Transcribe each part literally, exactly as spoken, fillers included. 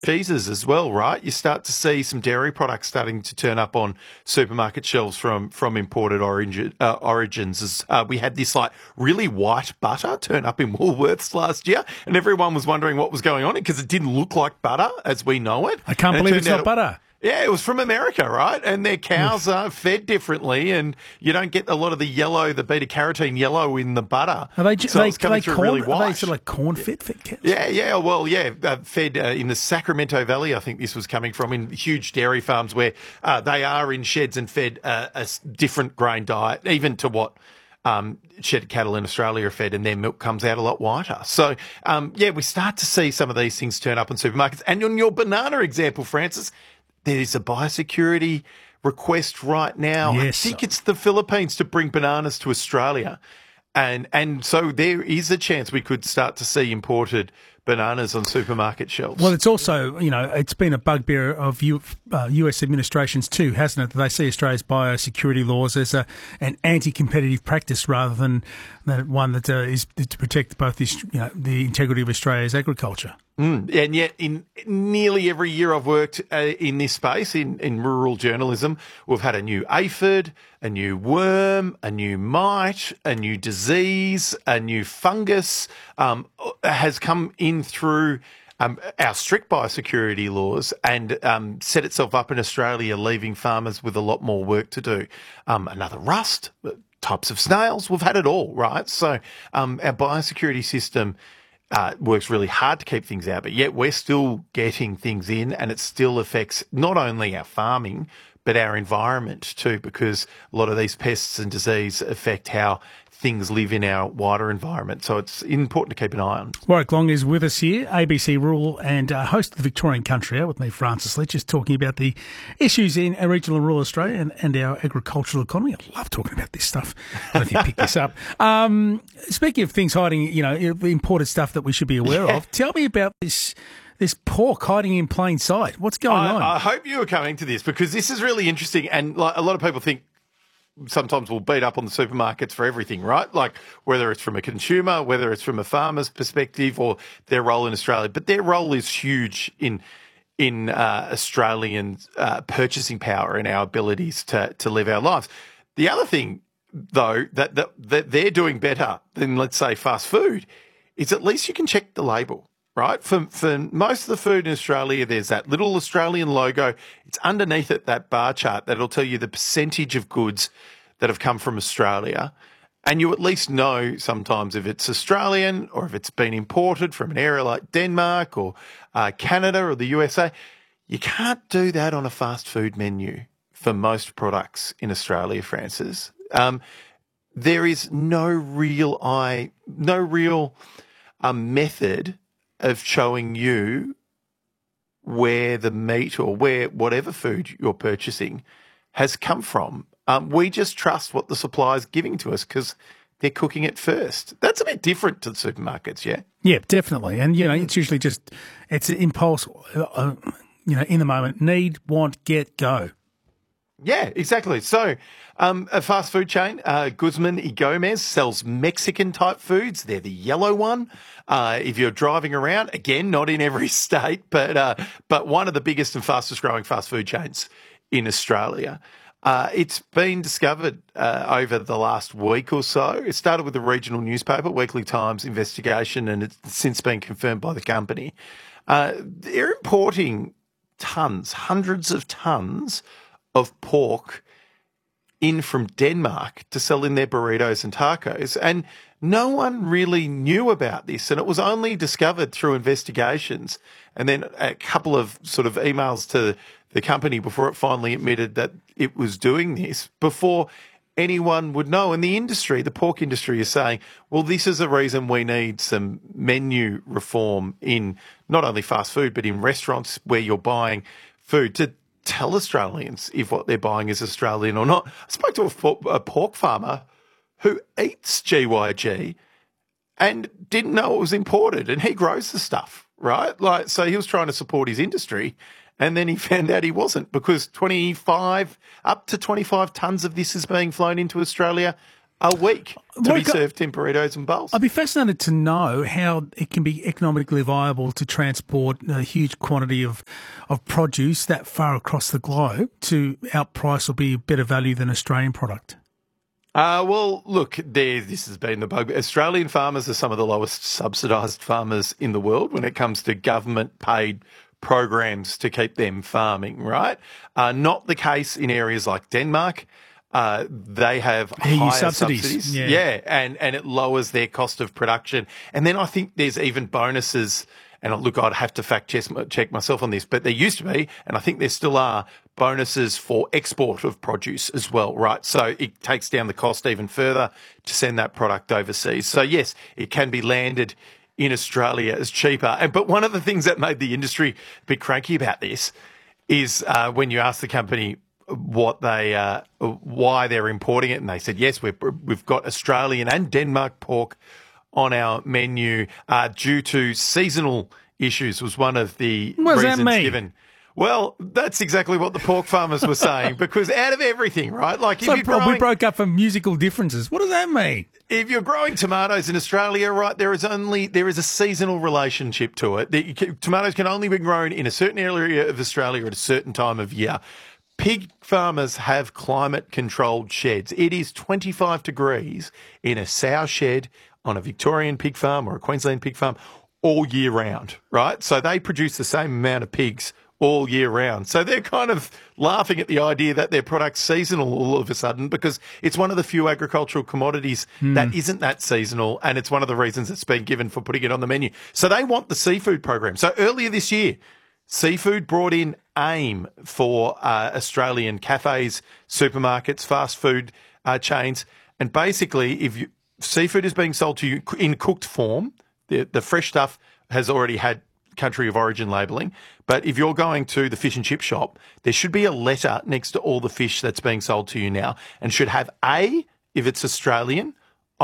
cheeses as well, right? You start to see some dairy products starting to turn up on supermarket shelves from from imported origin, uh, origins. As, uh, we had this like really white butter turn up in Woolworths last year, and everyone was wondering what was going on because it didn't look like butter as we know it. I can't and believe it it's not out, butter. Yeah, it was from America, right? And their cows are fed differently, and you don't get a lot of the yellow, the beta carotene yellow in the butter. Are they, so are it's they, coming are they through corn, really are white. they sort of like corn fed fed cows? Yeah, yeah. Well, yeah, uh, fed uh, in the Sacramento Valley, I think this was coming from, in huge dairy farms where uh, they are in sheds and fed uh, a s- different grain diet, even to what um, shed cattle in Australia are fed, and their milk comes out a lot whiter. So, um, yeah, we start to see some of these things turn up in supermarkets. And on your banana example, Francis, there's a biosecurity request right now. Yes. I think it's the Philippines to bring bananas to Australia. And and so there is a chance we could start to see imported bananas on supermarket shelves. Well, it's also, you know, it's been a bugbear of U, uh, U S administrations too, hasn't it? That they see Australia's biosecurity laws as a, an anti-competitive practice rather than, than one that uh, is to protect both the, you know, the integrity of Australia's agriculture. Mm, and yet, in nearly every year I've worked uh, in this space, in, in rural journalism, we've had a new aphid, a new worm, a new mite, a new disease, a new fungus um, has come in through um, our strict biosecurity laws and um, set itself up in Australia, leaving farmers with a lot more work to do. Um, another rust, types of snails, we've had it all, right? So um, our biosecurity system Uh, works really hard to keep things out, but yet we're still getting things in, and it still affects not only our farming, but our environment too, because a lot of these pests and disease affect how things live in our wider environment. So it's important to keep an eye on. Warwick Long is with us here, A B C Rural and uh, host of the Victorian Country Hour with me, Francis Leach, just talking about the issues in regional and rural Australia and, and our agricultural economy. I love talking about this stuff. I don't know if you picked this up. Um, speaking of things hiding, you know, imported stuff that we should be aware Yeah. of, tell me about this this pork hiding in plain sight. What's going I, on? I hope you are coming to this because this is really interesting, and like, a lot of people think sometimes we'll beat up on the supermarkets for everything, right? Like whether it's from a consumer, whether it's from a farmer's perspective or their role in Australia. But their role is huge in in uh, Australian uh, purchasing power and our abilities to, to live our lives. The other thing, though, that, that, that they're doing better than, let's say, fast food is at least you can check the label. Right? For for most of the food in Australia, there's that little Australian logo. It's underneath it, that bar chart that'll tell you the percentage of goods that have come from Australia. And you at least know sometimes if it's Australian or if it's been imported from an area like Denmark or uh, Canada or the U S A. You can't do that on a fast food menu for most products in Australia, Francis. Um, there is no real eye, no real um, method of showing you where the meat or where whatever food you're purchasing has come from. Um, we just trust what the supplier's giving to us because they're cooking it first. That's a bit different to the supermarkets, yeah? Yeah, definitely. And, you know, it's usually just, it's an impulse, uh, you know, in the moment, need, want, get, go. Yeah, exactly. So um, a fast food chain, uh, Guzman y Gomez, sells Mexican-type foods. They're the yellow one. Uh, if you're driving around, again, not in every state, but uh, but one of the biggest and fastest-growing fast food chains in Australia. Uh, it's been discovered uh, over the last week or so. It started with a regional newspaper, Weekly Times investigation, and it's since been confirmed by the company. Uh, they're importing tons, hundreds of tons of pork in from Denmark to sell in their burritos and tacos. And no one really knew about this. And it was only discovered through investigations and then a couple of sort of emails to the company before it finally admitted that it was doing this before anyone would know. And the industry, the pork industry, is saying, well, this is a reason we need some menu reform in not only fast food, but in restaurants where you're buying food to tell Australians if what they're buying is Australian or not. I spoke to a, a pork farmer who eats G Y G and didn't know it was imported, and he grows the stuff, right? Like, so he was trying to support his industry, and then he found out he wasn't because twenty-five, up to twenty-five tonnes of this is being flown into Australia a week to Well, be it got- served in burritos and bowls. I'd be fascinated to know how it can be economically viable to transport a huge quantity of, of produce that far across the globe to outprice or be better value than Australian product. Uh, well, look, there, this has been the bug. Australian farmers are some of the lowest subsidised farmers in the world when it comes to government-paid programs to keep them farming, right? Uh, not the case in areas like Denmark. Uh, they have E U higher subsidies. subsidies. Yeah. yeah, and, and it lowers their cost of production. And then I think there's even bonuses. And look, I'd have to fact check myself on this, but there used to be, and I think there still are, bonuses for export of produce as well, right? So it takes down the cost even further to send that product overseas. So yes, it can be landed in Australia as cheaper. And but one of the things that made the industry a bit cranky about this is uh, when you ask the company what they, uh, why they're importing it, and they said yes, we've we've got Australian and Denmark pork on our menu uh, due to seasonal issues was one of the What does that reasons mean? given. Well, that's exactly what the pork farmers were saying, because out of everything, right? Like if So you're bro- we growing, broke up for musical differences. What does that mean? if you're growing tomatoes in Australia, right, there is only there is a seasonal relationship to it. The, you can- tomatoes can only be grown in a certain area of Australia at a certain time of year. Pig farmers have climate-controlled sheds. It is twenty-five degrees in a sow shed on a Victorian pig farm or a Queensland pig farm all year round, right? So they produce the same amount of pigs all year round. So they're kind of laughing at the idea that their product's seasonal all of a sudden, because it's one of the few agricultural commodities that isn't that seasonal, and it's one of the reasons it's been given for putting it on the menu. So they want the seafood program. So earlier this year, seafood brought in AIM for uh, Australian cafes, supermarkets, fast food uh, chains, and basically if you seafood is being sold to you in cooked form, the, the fresh stuff has already had country of origin labelling. But if you're going to the fish and chip shop, there should be a letter next to all the fish that's being sold to you now, and should have A, if it's Australian,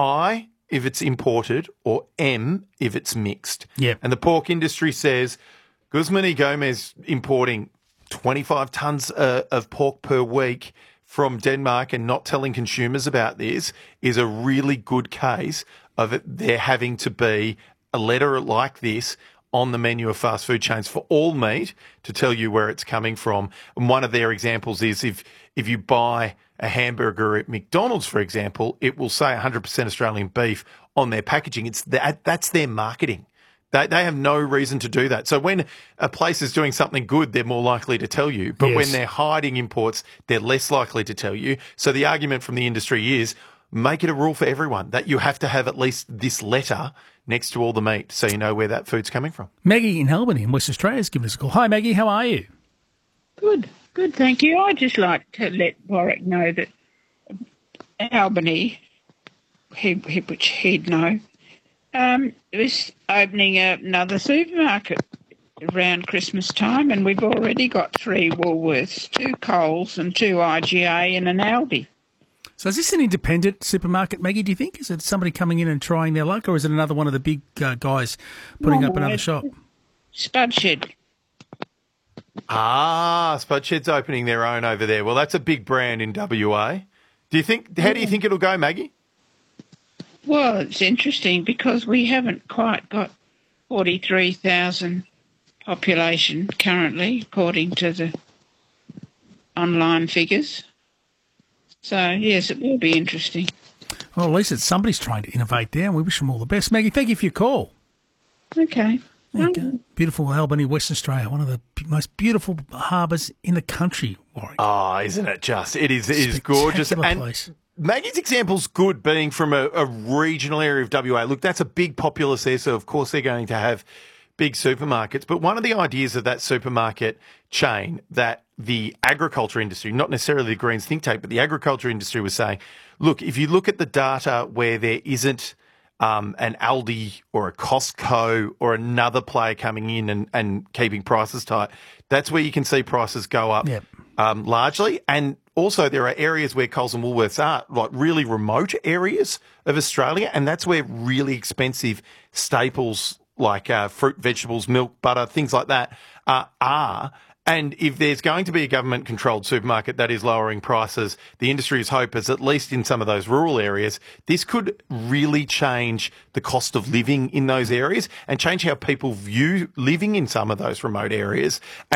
I, if it's imported, or M, if it's mixed. Yep. And the pork industry says Guzman y Gomez importing twenty-five tonnes uh, of pork per week from Denmark and not telling consumers about this is a really good case of it there having to be a letter like this on the menu of fast food chains for all meat to tell you where it's coming from. And one of their examples is if if you buy a hamburger at McDonald's, for example, it will say one hundred percent Australian beef on their packaging. It's that that's their marketing. They they have no reason to do that. So when a place is doing something good, they're more likely to tell you. But Yes. when they're hiding imports, they're less likely to tell you. So the argument from the industry is make it a rule for everyone that you have to have at least this letter next to all the meat so you know where that food's coming from. Maggie in Albany in West Australia has given us a call. Hi, Maggie. How are you? Good, good, thank you. I'd just like to let Warwick know that Albany, he, he, which he'd know, um, is opening a, another supermarket around Christmas time, and we've already got three Woolworths, two Coles and two I G A and an Aldi. So is this an independent supermarket, Maggie, do you think? Is it somebody coming in and trying their luck, or is it another one of the big uh, guys putting No, up another it's- shop? Spudshed. Ah, Spudshed's opening their own over there. Well, that's a big brand in W A. Do you think? How do you think it'll go, Maggie? Well, it's interesting because we haven't quite got forty-three thousand population currently, according to the online figures. So, yes, it will be interesting. Well, at least it's somebody's trying to innovate there, and we wish them all the best. Maggie, thank you for your call. Okay. There you go. Beautiful Albany, Western Australia, one of the b- most beautiful harbours in the country, Warwick. Oh, isn't it just? It is. It is gorgeous. Spectacular And place. Maggie's example's good, being from a, a regional area of W A. Look, that's a big populace there, so of course they're going to have big supermarkets. But one of the ideas of that supermarket chain that the agriculture industry, not necessarily the Greens think tank, but the agriculture industry was saying, look, if you look at the data where there isn't um, an Aldi or a Costco or another player coming in and, and keeping prices tight, that's where you can see prices go up Yep. um, largely. And also there are areas where Coles and Woolworths are, like really remote areas of Australia, and that's where really expensive staples like uh, fruit, vegetables, milk, butter, things like that uh, are. And if there's going to be a government-controlled supermarket that is lowering prices, the industry's hope is, at least in some of those rural areas, this could really change the cost of living in those areas and change how people view living in some of those remote areas.